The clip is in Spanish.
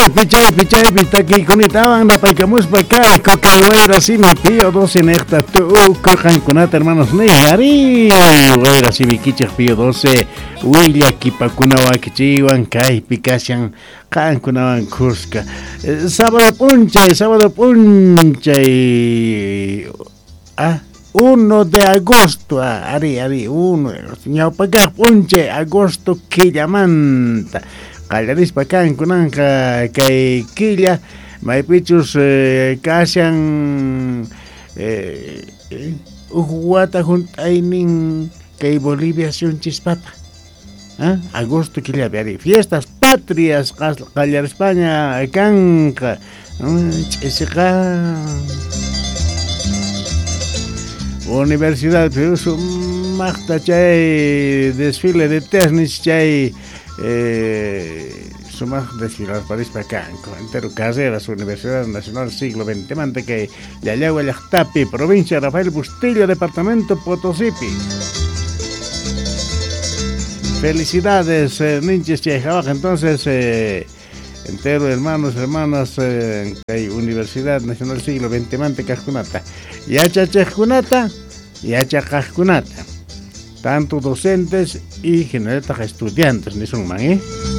Chaypi, taquicunitaban la paicamuspa caico, cahuera, si me pío 12 necta, tú, cojankunata, hermanos, negari, huera, si biquichas pío 12, huilla, kipacunawa, kichiwan, caipi, casian, cancunawan, cusca, sábado puncha y. 1 de agosto, ari, 1, ñawpaca punche, agosto, quillamanta. Qallarispa kankunanqa kay killa maypichus kashan wata junt'aynin kay Bolivia sunchispapa agosto killapi ari fiestas patrias qallarispaña kanqa ch'isiqa Universidad Perú sumaqta chay desfile de técnicos chay sumas desfilar París Pacanco, entero carreras, Universidad Nacional Siglo XX, Manteque, Yayagua, Yachtapi, provincia Rafael Bustillo, departamento Potosipi. Felicidades, ninches Chejabaja, entonces, entero hermanos, hermanas, Universidad Nacional Siglo XX, Manteque, Cajunata, Yacha Chejunata, Yacha Cajunata. Tanto docentes y generales estudiantes, ni son man,